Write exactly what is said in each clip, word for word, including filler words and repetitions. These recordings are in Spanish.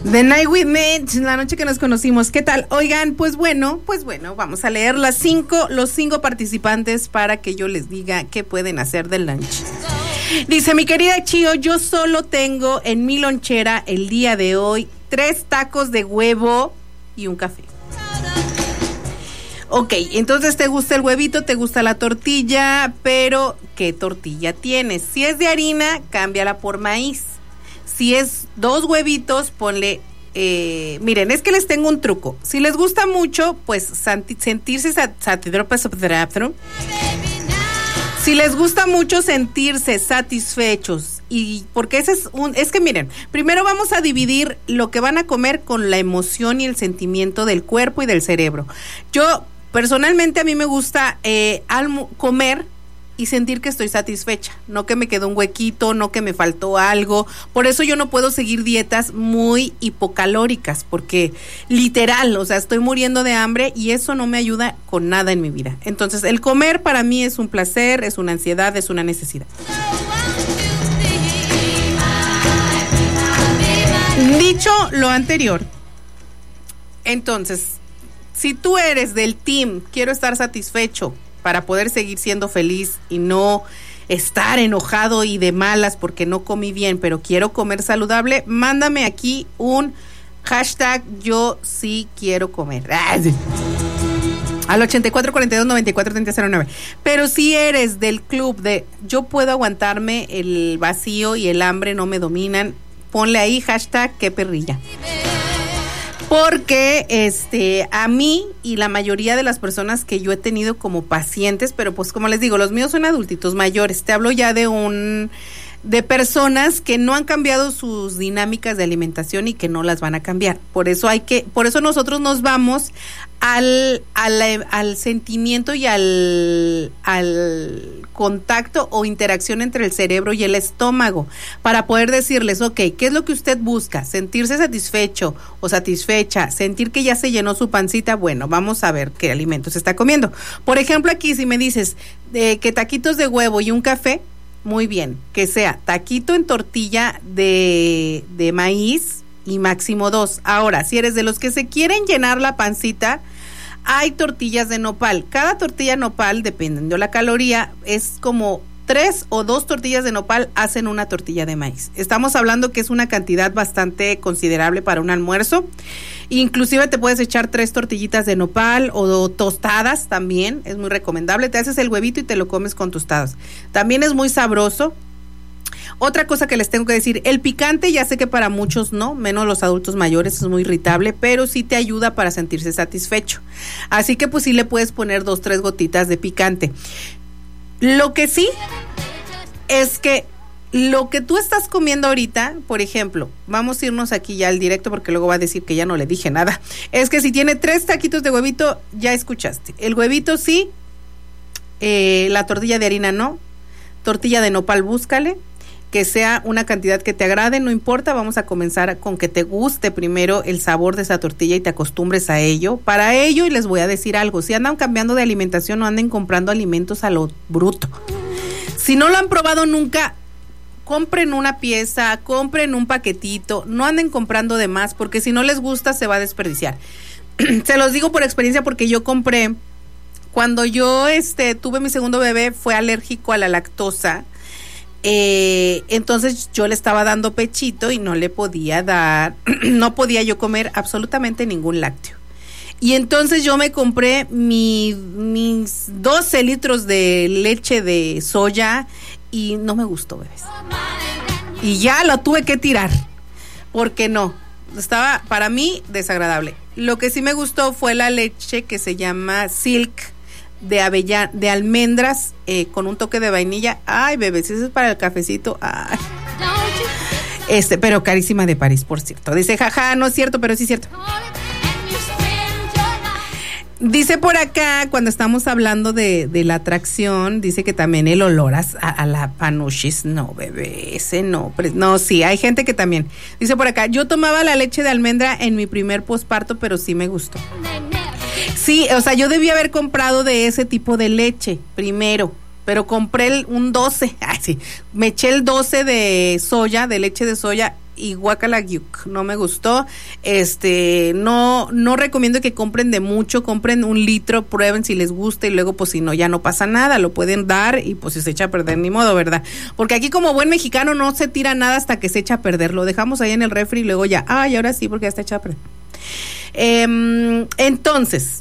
The Night We Met, la noche que nos conocimos. ¿Qué tal? Oigan, pues bueno, pues bueno, vamos a leer las cinco, los cinco participantes para que yo les diga qué pueden hacer del lunch. Dice mi querida Chío, yo solo tengo en mi lonchera el día de hoy tres tacos de huevo y un café. Ok, entonces te gusta el huevito, te gusta la tortilla, pero ¿qué tortilla tienes? Si es de harina, cámbiala por maíz. Si es dos huevitos, ponle, eh, miren, es que les tengo un truco. Si les gusta mucho, pues santi, sentirse satisfechos. Si les gusta mucho sentirse satisfechos, y porque ese es un, es que miren, primero vamos a dividir lo que van a comer con la emoción y el sentimiento del cuerpo y del cerebro. Yo, personalmente, a mí me gusta eh, almo, comer y sentir que estoy satisfecha, no que me quedó un huequito, no que me faltó algo. Por eso yo no puedo seguir dietas muy hipocalóricas, porque literal, o sea, estoy muriendo de hambre y eso no me ayuda con nada en mi vida. Entonces, el comer para mí es un placer, es una ansiedad, es una necesidad. Dicho lo anterior, entonces, si tú eres del team, quiero estar satisfecho para poder seguir siendo feliz y no estar enojado y de malas porque no comí bien, pero quiero comer saludable, mándame aquí un hashtag yo sí quiero comer. Al ochenta y cuatro cuarenta y dos noventa y cuatro treinta cero nueve. Pero si eres del club de yo puedo aguantarme el vacío y el hambre no me dominan, ponle ahí hashtag qué perrilla. Porque este a mí y la mayoría de las personas que yo he tenido como pacientes, pero pues como les digo, los míos son adultitos mayores, te hablo ya de un de personas que no han cambiado sus dinámicas de alimentación y que no las van a cambiar. Por eso hay que, por eso nosotros nos vamos al al, al sentimiento y al al contacto o interacción entre el cerebro y el estómago para poder decirles, ok, ¿qué es lo que usted busca? ¿Sentirse satisfecho o satisfecha? ¿Sentir que ya se llenó su pancita? Bueno, vamos a ver qué alimentos está comiendo. Por ejemplo, aquí si me dices eh, que taquitos de huevo y un café, muy bien, que sea taquito en tortilla de, de maíz y máximo dos. Ahora, si eres de los que se quieren llenar la pancita, hay tortillas de nopal. Cada tortilla de nopal, dependiendo de la caloría, es como tres o dos tortillas de nopal hacen una tortilla de maíz. Estamos hablando que es una cantidad bastante considerable para un almuerzo. Inclusive te puedes echar tres tortillitas de nopal o tostadas también, es muy recomendable. Te haces el huevito y te lo comes con tostadas. También es muy sabroso. Otra cosa que les tengo que decir, el picante ya sé que para muchos no, menos los adultos mayores, es muy irritable, pero sí te ayuda para sentirse satisfecho. Así que pues sí le puedes poner dos, tres gotitas de picante. Lo que sí es que lo que tú estás comiendo ahorita, por ejemplo, vamos a irnos aquí ya al directo porque luego va a decir que ya no le dije nada, es que si tiene tres taquitos de huevito, ya escuchaste. El huevito sí, eh, la tortilla de harina no, tortilla de nopal búscale, que sea una cantidad que te agrade, no importa, vamos a comenzar con que te guste primero el sabor de esa tortilla y te acostumbres a ello. Para ello, y les voy a decir algo, si andan cambiando de alimentación, no anden comprando alimentos a lo bruto. Si no lo han probado nunca, compren una pieza, compren un paquetito, no anden comprando de más, porque si no les gusta se va a desperdiciar. Se los digo por experiencia porque yo compré, cuando yo este tuve mi segundo bebé, fue alérgico a la lactosa. Eh, entonces yo le estaba dando pechito y no le podía dar, no podía yo comer absolutamente ningún lácteo. Y entonces yo me compré mi, mis doce litros de leche de soya y no me gustó, bebés. Y ya lo tuve que tirar, porque no, estaba para mí desagradable. Lo que sí me gustó fue la leche que se llama Silk, de avellana, de almendras eh, con un toque de vainilla. Ay, bebés, eso es para el cafecito. Ay. Este, pero carísima de París, por cierto. Dice, jaja, no es cierto, pero sí es cierto. Dice por acá, cuando estamos hablando de, de la atracción, dice que también el olor a, a la panuchis, no, bebé, ese no, no, sí, hay gente que también. Dice por acá, yo tomaba la leche de almendra en mi primer posparto, pero sí me gustó. Sí, o sea, yo debí haber comprado de ese tipo de leche primero, pero compré el, un doce, ay, sí, me eché el doce de soya, de leche de soya, y guacala yuk, no me gustó. Este, no, no recomiendo que compren de mucho, compren un litro, prueben si les gusta y luego pues si no, ya no pasa nada, lo pueden dar y pues si se echa a perder, ni modo, ¿verdad? Porque aquí como buen mexicano no se tira nada hasta que se echa a perder, lo dejamos ahí en el refri y luego ya, ay, ahora sí, porque ya está echado a perder. Eh, entonces,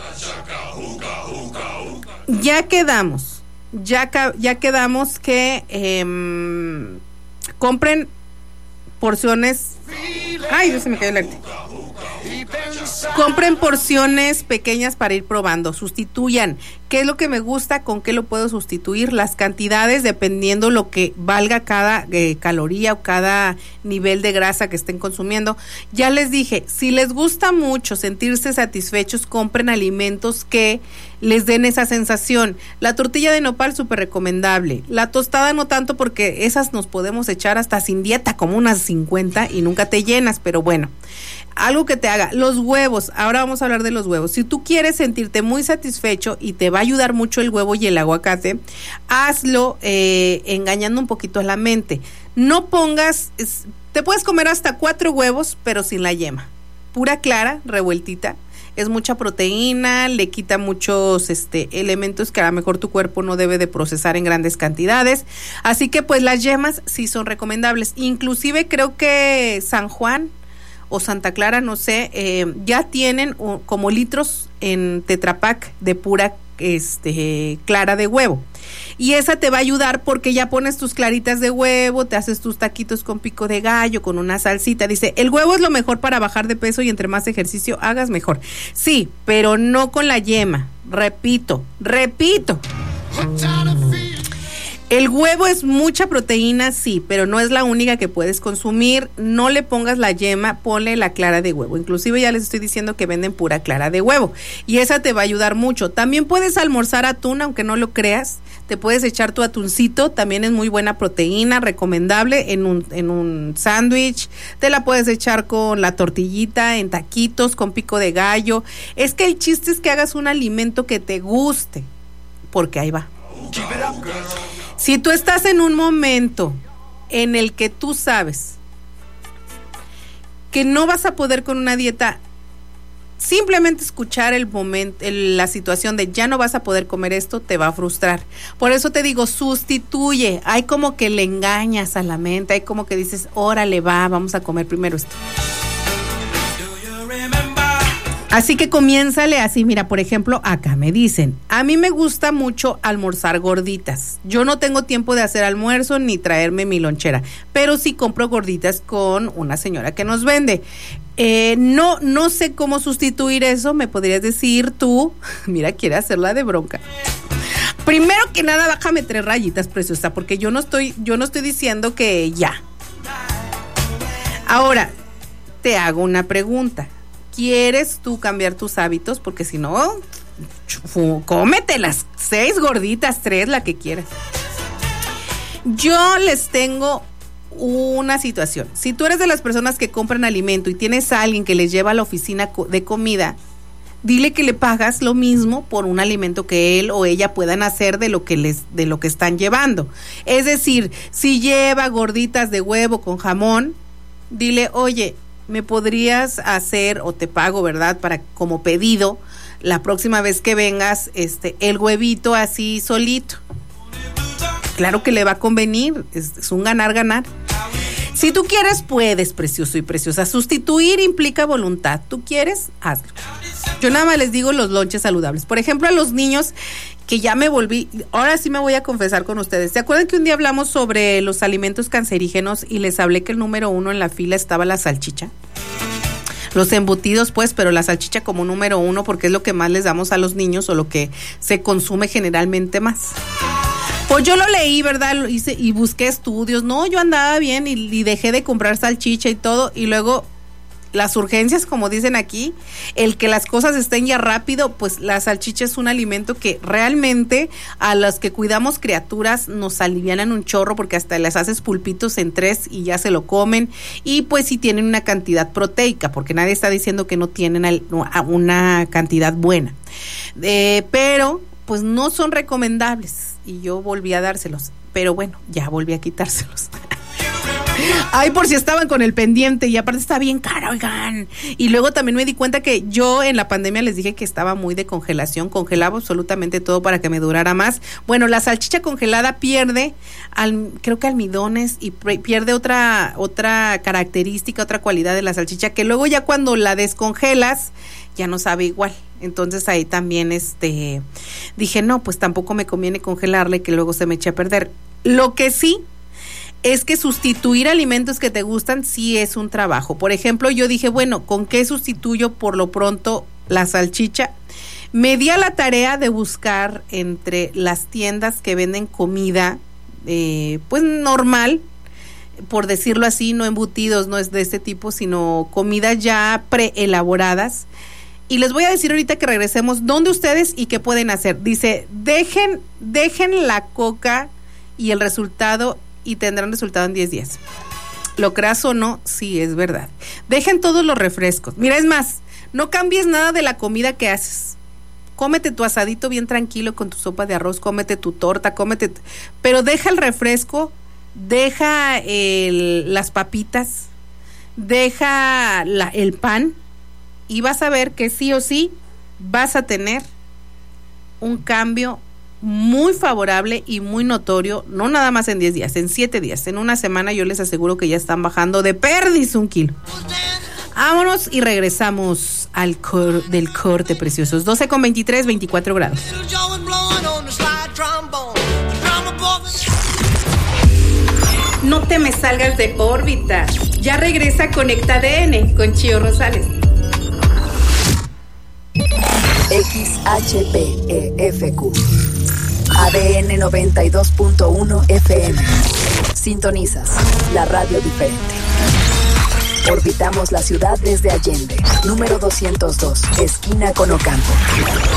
ya quedamos, ya, ya quedamos que eh, compren porciones. Ay, Dios, se me cayó el arte. Compren porciones pequeñas para ir probando, sustituyan. ¿Qué es lo que me gusta? ¿Con qué lo puedo sustituir? Las cantidades dependiendo lo que valga cada eh, caloría o cada nivel de grasa que estén consumiendo. Ya les dije, si les gusta mucho sentirse satisfechos, compren alimentos que les den esa sensación. La tortilla de nopal, súper recomendable. La tostada no tanto porque esas nos podemos echar hasta sin dieta, como unas cincuenta y nunca te llenas, pero bueno. Algo que te haga. Los huevos, ahora vamos a hablar de los huevos. Si tú quieres sentirte muy satisfecho y te va a ayudar mucho el huevo y el aguacate, hazlo eh, engañando un poquito a la mente. No pongas, es, te puedes comer hasta cuatro huevos, pero sin la yema. Pura clara, revueltita. Es mucha proteína, le quita muchos este, elementos que a lo mejor tu cuerpo no debe de procesar en grandes cantidades. Así que pues las yemas sí son recomendables. Inclusive creo que San Juan o Santa Clara, no sé, eh, ya tienen uh, como litros en Tetra Pak de pura este, clara de huevo. Y esa te va a ayudar porque ya pones tus claritas de huevo, te haces tus taquitos con pico de gallo, con una salsita. Dice, el huevo es lo mejor para bajar de peso y entre más ejercicio hagas, mejor. Sí, pero no con la yema. Repito, repito. El huevo es mucha proteína, sí, pero no es la única que puedes consumir. No le pongas la yema, ponle la clara de huevo. Inclusive ya les estoy diciendo que venden pura clara de huevo. Y esa te va a ayudar mucho. También puedes almorzar atún, aunque no lo creas. Te puedes echar tu atuncito, también es muy buena proteína, recomendable en un, en un sándwich. Te la puedes echar con la tortillita, en taquitos, con pico de gallo. Es que el chiste es que hagas un alimento que te guste, porque ahí va. Si tú estás en un momento en el que tú sabes que no vas a poder con una dieta, simplemente escuchar el momento, el, la situación de ya no vas a poder comer esto, te va a frustrar. Por eso te digo, sustituye. Hay como que le engañas a la mente, hay como que dices, órale, va, vamos a comer primero esto. Así que comiénzale así, mira, por ejemplo, acá me dicen, a mí me gusta mucho almorzar gorditas. Yo no tengo tiempo de hacer almuerzo ni traerme mi lonchera, pero sí compro gorditas con una señora que nos vende. Eh, no, no sé cómo sustituir eso, me podrías decir tú, mira, quiere hacerla de bronca. Primero que nada, bájame tres rayitas, preciosa, porque yo no estoy, yo no estoy diciendo que ya. Ahora, te hago una pregunta. ¿Quieres tú cambiar tus hábitos? Porque si no, cómete las seis gorditas, tres, la que quieras. Yo les tengo una situación. Si tú eres de las personas que compran alimento y tienes a alguien que les lleva a la oficina de comida, dile que le pagas lo mismo por un alimento que él o ella puedan hacer de lo que les, de lo que están llevando. Es decir, si lleva gorditas de huevo con jamón, dile, oye, ¿me podrías hacer o te pago, verdad, para como pedido la próxima vez que vengas, este, el huevito así solito? Claro que le va a convenir, es, es un ganar-ganar. Si tú quieres, puedes, precioso y preciosa. Sustituir implica voluntad. ¿Tú quieres? Hazlo. Yo nada más les digo los lonches saludables. Por ejemplo, a los niños que ya me volví, ahora sí me voy a confesar con ustedes. ¿Se acuerdan que un día hablamos sobre los alimentos cancerígenos y les hablé que el número uno en la fila estaba la salchicha? Los embutidos, pues, pero la salchicha como número uno porque es lo que más les damos a los niños o lo que se consume generalmente más. Pues yo lo leí, ¿verdad? Lo hice y busqué estudios. No, yo andaba bien y, y dejé de comprar salchicha y todo. Y luego las urgencias, como dicen aquí, el que las cosas estén ya rápido, pues la salchicha es un alimento que realmente a los que cuidamos criaturas nos alivianan un chorro porque hasta les haces pulpitos en tres y ya se lo comen. Y pues sí tienen una cantidad proteica, porque nadie está diciendo que no tienen una cantidad buena. Eh, pero pues no son recomendables y yo volví a dárselos, pero bueno, ya volví a quitárselos. Ay, por si estaban con el pendiente, y aparte está bien caro, oigan. Y luego también me di cuenta que yo en la pandemia les dije que estaba muy de congelación, congelaba absolutamente todo para que me durara más. Bueno, la salchicha congelada pierde, al, creo que almidones, y pierde otra, otra característica, otra cualidad de la salchicha, que luego ya cuando la descongelas, ya no sabe igual. Entonces ahí también este dije, no, pues tampoco me conviene congelarle, que luego se me eche a perder. Lo que sí es que sustituir alimentos que te gustan sí es un trabajo. Por ejemplo, yo dije, bueno, ¿con qué sustituyo por lo pronto la salchicha? Me di a la tarea de buscar entre las tiendas que venden comida, eh, pues normal, por decirlo así, no embutidos, no es de este tipo, sino comidas ya preelaboradas. Y les voy a decir ahorita que regresemos dónde ustedes y qué pueden hacer. Dice, dejen, dejen la coca y el resultado, y tendrán resultado en diez días. Lo creas o no, sí, es verdad. Dejen todos los refrescos. Mira, es más, no cambies nada de la comida que haces. Cómete tu asadito bien tranquilo con tu sopa de arroz, cómete tu torta, cómete... Pero deja el refresco, deja el, las papitas, deja la, el pan, y vas a ver que sí o sí vas a tener un cambio muy favorable y muy notorio, no nada más en diez días, en siete días, en una semana yo les aseguro que ya están bajando de perdiz un kilo. Vámonos y regresamos al cor del corte, preciosos. doce con veintitrés, veinticuatro grados. No te me salgas de órbita. Ya regresa Conecta A D N con Chío Rosales. X H P E F Q A D N noventa y dos punto uno F M. Sintonizas la radio diferente. Orbitamos la ciudad desde Allende, número doscientos dos, esquina con Ocampo.